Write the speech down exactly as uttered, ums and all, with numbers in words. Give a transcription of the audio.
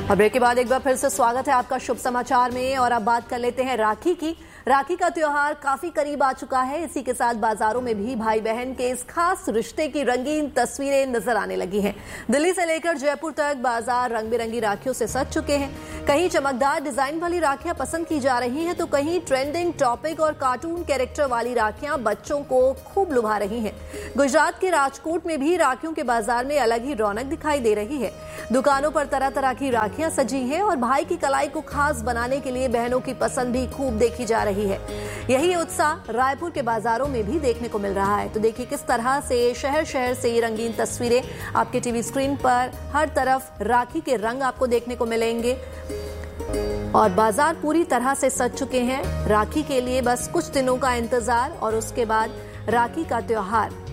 अब ब्रेक के बाद एक बार फिर से स्वागत है आपका शुभ समाचार में। और अब बात कर लेते हैं राखी की। राखी का त्योहार काफी करीब आ चुका है। इसी के साथ बाजारों में भी भाई बहन के इस खास रिश्ते की रंगीन तस्वीरें नजर आने लगी हैं। दिल्ली से लेकर जयपुर तक बाजार रंग बिरंगी राखियों से सज चुके हैं। कहीं चमकदार डिजाइन वाली राखियां पसंद की जा रही हैं, तो कहीं ट्रेंडिंग टॉपिक और कार्टून कैरेक्टर वाली राखियां बच्चों को खूब लुभा रही हैं। गुजरात के राजकोट में भी राखियों के बाजार में अलग ही रौनक दिखाई दे रही है। दुकानों पर तरह तरह की राखियां सजी हैं और भाई की कलाई को खास बनाने के लिए बहनों की पसंद भी खूब देखी जा रही है। यही उत्साह रायपुर के बाजारों में भी देखने को मिल रहा है। तो देखिए किस तरह से शहर शहर से ये रंगीन तस्वीरें आपके टीवी स्क्रीन पर। हर तरफ राखी के रंग आपको देखने को मिलेंगे और बाजार पूरी तरह से सज चुके हैं। राखी के लिए बस कुछ दिनों का इंतजार और उसके बाद राखी का त्योहार